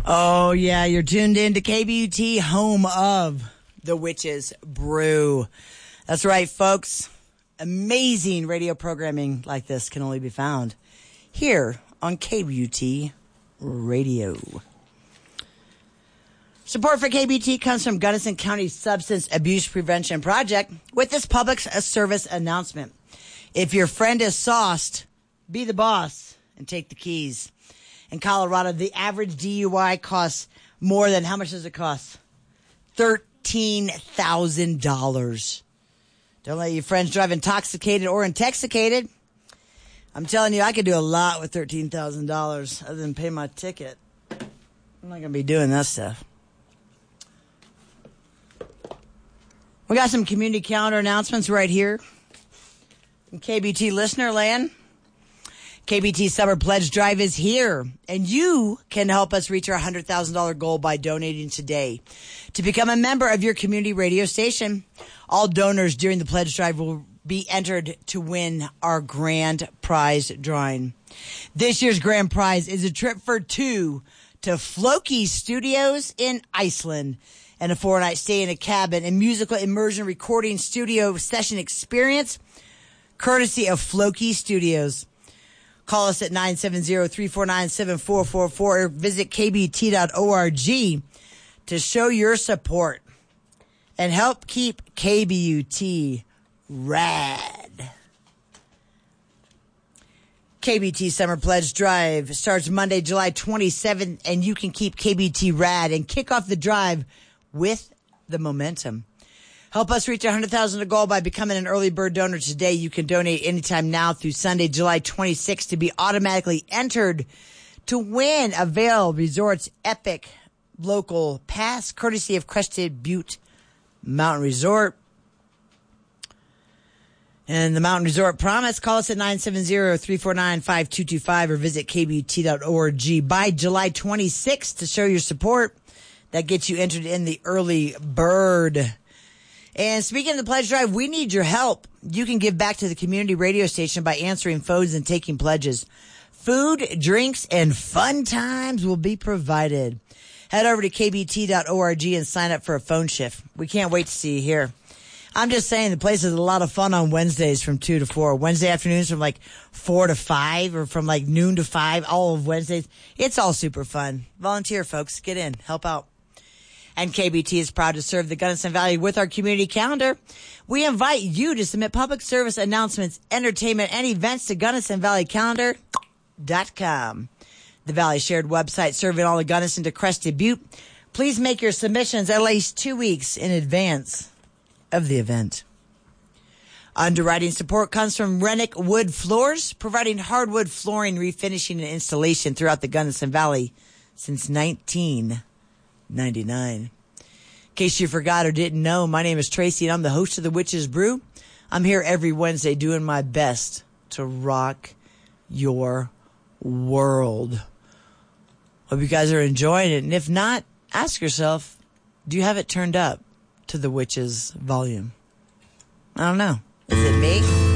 Oh, yeah, you're tuned in to KBUT, home of the Witches Brew. That's right, folks. Amazing radio programming like this can only be found here on KBUT Radio. Support for KBUT comes from Gunnison County Substance Abuse Prevention Project with this public service announcement. If your friend is sauced, be the boss and take the keys. In Colorado, the average DUI costs more than, how much does it cost? $13,000. Don't let your friends drive intoxicated or intoxicated. I'm telling you, I could do a lot with $13,000 other than pay my ticket. I'm not going to be doing that stuff. We got some community calendar announcements right here from KBT listener land. KBT Summer Pledge Drive is here, and you can help us reach our $100,000 goal by donating today. To become a member of your community radio station, all donors during the pledge drive will be entered to win our grand prize drawing. This year's grand prize is a trip for two to Floki Studios in Iceland and a 4-night stay in a cabin and musical immersion recording studio session experience, courtesy of Floki Studios. Call us at 970-349-7444 or visit kbt.org to show your support and help keep KBUT rad. KBT Summer Pledge Drive starts Monday, July 27th, and you can keep KBT rad and kick off the drive with the momentum. Help us reach $100,000 goal by becoming an early bird donor today. You can donate anytime now through Sunday, July 26th to be automatically entered to win a Vail Resorts Epic Local Pass, courtesy of Crested Butte Mountain Resort. And the Mountain Resort Promise, call us at 970-349-5225 or visit kbt.org by July 26th to show your support. That gets you entered in the early bird. And speaking of the pledge drive, we need your help. You can give back to the community radio station by answering phones and taking pledges. Food, drinks, and fun times will be provided. Head over to kbt.org and sign up for a phone shift. We can't wait to see you here. I'm just saying the place is a lot of fun on Wednesdays from 2 to 4. Wednesday afternoons from like 4 to 5 or from like noon to 5, all of Wednesdays. It's all super fun. Volunteer, folks. Get in. Help out. And KBT is proud to serve the Gunnison Valley with our community calendar. We invite you to submit public service announcements, entertainment, and events to GunnisonValleyCalendar.com. The Valley Shared website serving all of Gunnison to Crested Butte. Please make your submissions at least 2 weeks in advance of the event. Underwriting support comes from Rennick Wood Floors, providing hardwood flooring refinishing and installation throughout the Gunnison Valley since 1999. In case you forgot or didn't know, my name is Tracy and I'm the host of the Witches Brew. I'm here every Wednesday doing my best to rock your world. Hope you guys are enjoying it. And if not, ask yourself, do you have it turned up to the Witches volume? I don't know. Is it me?